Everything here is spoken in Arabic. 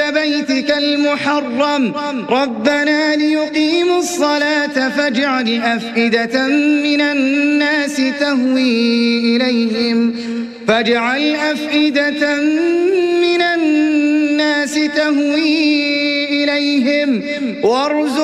بيتك المحرم ربنا ليقيموا الصلاة فاجعل أفئدة من الناس تهوي إليهم وارزقهم